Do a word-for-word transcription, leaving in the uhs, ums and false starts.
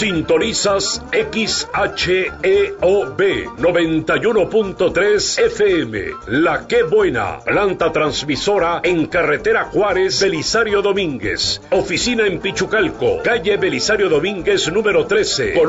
Sintonizas X H E O B noventa y uno punto tres F M. La Qué Buena, planta transmisora en carretera Juárez, Belisario Domínguez. Oficina en Pichucalco, calle Belisario Domínguez número trece. Con